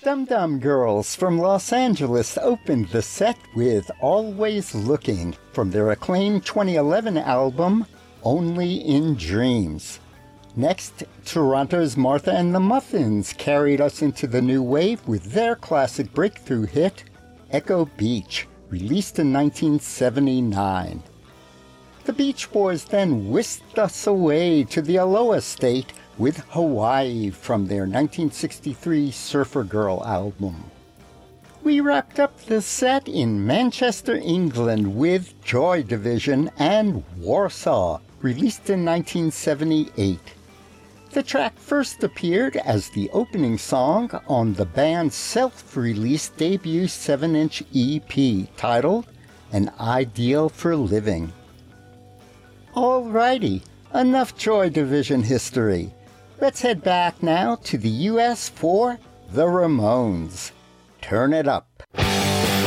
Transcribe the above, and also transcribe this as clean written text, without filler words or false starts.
Dum Dum Girls from Los Angeles opened the set with Always Looking from their acclaimed 2011 album, Only in Dreams. Next, Toronto's Martha and the Muffins carried us into the new wave with their classic breakthrough hit, Echo Beach, released in 1979. The Beach Boys then whisked us away to the Aloha State with Hawaii from their 1963 Surfer Girl album. We wrapped up the set in Manchester, England with Joy Division and Warsaw, released in 1978. The track first appeared as the opening song on the band's self-released debut 7-inch EP titled An Ideal for Living. Alrighty, enough Joy Division history. Let's head back now to the US for The Ramones. Turn it up.